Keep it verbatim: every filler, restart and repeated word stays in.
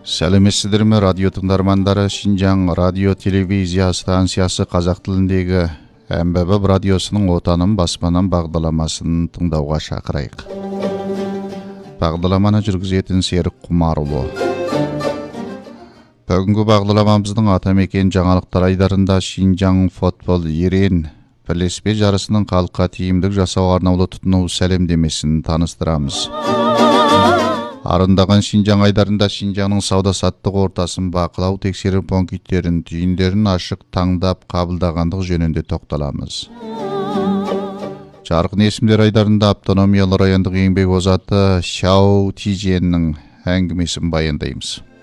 Сәлеметсіздер ме радио тыңдармандары? Шинжаң радио телевизия станциясы қазақ тіліндегі әмбебап радиосының отаным баспанам бағдарламасын тыңдауға шақырайық. Бағдарламаны жүргізетін Серік Құмарұлы. Бүгінгі бағдарламамыздың атамекен жаңалықтар айдарында Шинжаң футбол ерен бірлеспе жарысының халыққа тиімдік жасауға арнаулы тұтыну сәлемдемесін таныстырамыз. Арындаған Шинжаң айдарында Шинжаңның сауда-саттық ортасын бақылау, тексеру пункттерін, түйіндерін ашық таңдап қабылдағандық жөнінде тоқталамыз. Жарқын есімдер айдарында автономиялы райондық еңбек озаты Шау Тиженнің әңгімесін баяндаймыз.